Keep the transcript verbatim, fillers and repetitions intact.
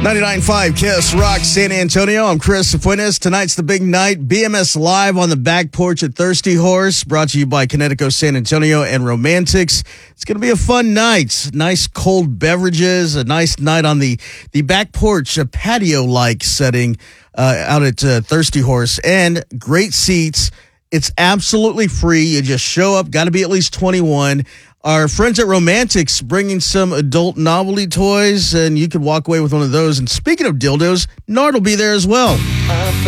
ninety-nine point five Kiss Rock San Antonio. I'm Chris Fuentes. Tonight's the big night. B M S Live on the back porch at Thirsty Horse, brought to you by Connecticut San Antonio and Romantics. It's going to be a fun night. Nice cold beverages, a nice night on the, the back porch, a patio-like setting uh, out at uh, Thirsty Horse, and great seats. It's absolutely free. You just show up, got to be at least twenty-one. Our friends at Romantics bringing some adult novelty toys, and you can walk away with one of those. And speaking of dildos, Nard will be there as well.